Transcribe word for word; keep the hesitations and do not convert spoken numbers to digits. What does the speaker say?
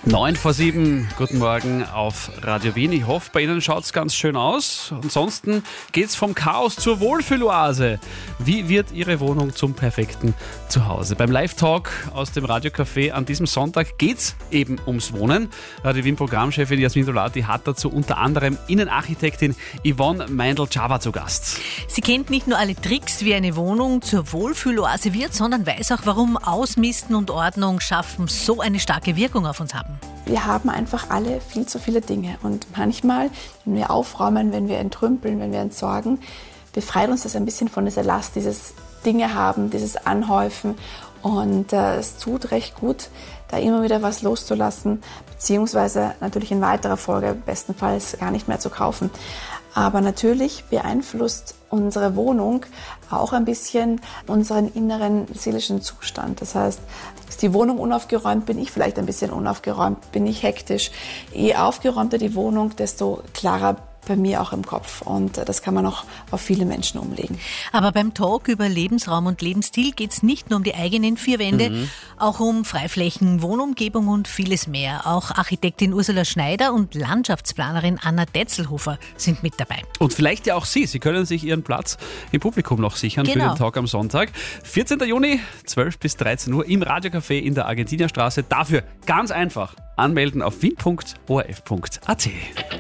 neun vor sieben, guten Morgen auf Radio Wien. Ich hoffe, bei Ihnen schaut es ganz schön aus. Ansonsten geht es vom Chaos zur Wohlfühloase. Wie wird Ihre Wohnung zum perfekten Zuhause? Beim Live-Talk aus dem Radiocafé an diesem Sonntag geht es eben ums Wohnen. Radio Wien-Programmchefin Jasmin Dolati hat dazu unter anderem Innenarchitektin Yvonne Meindl-Java zu Gast. Sie kennt nicht nur alle Tricks, wie eine Wohnung zur Wohlfühloase wird, sondern weiß auch, warum Ausmisten und Ordnung schaffen so eine starke Wirkung auf uns haben. Wir haben einfach alle viel zu viele Dinge und manchmal, wenn wir aufräumen, wenn wir entrümpeln, wenn wir entsorgen, befreit uns das ein bisschen von dieser Last, dieses Dinge haben, dieses Anhäufen und äh, es tut recht gut, da immer wieder was loszulassen, beziehungsweise natürlich in weiterer Folge bestenfalls gar nicht mehr zu kaufen. Aber natürlich beeinflusst unsere Wohnung auch ein bisschen unseren inneren seelischen Zustand. Das heißt, ist die Wohnung unaufgeräumt, bin ich vielleicht ein bisschen unaufgeräumt, bin ich hektisch. Je aufgeräumter die Wohnung, desto klarer bei mir auch im Kopf. Und das kann man auch auf viele Menschen umlegen. Aber beim Talk über Lebensraum und Lebensstil geht es nicht nur um die eigenen vier Wände, mhm. auch um Freiflächen, Wohnumgebung und vieles mehr. Auch Architektin Ursula Schneider und Landschaftsplanerin Anna Detzelhofer sind mit dabei. Und vielleicht ja auch Sie. Sie können sich Ihren Platz im Publikum noch sichern genau. für den Talk am Sonntag. vierzehnten Juni, zwölf bis dreizehn Uhr im Radiocafé in der Argentinierstraße. Dafür ganz einfach anmelden auf wien punkt o r f punkt a t.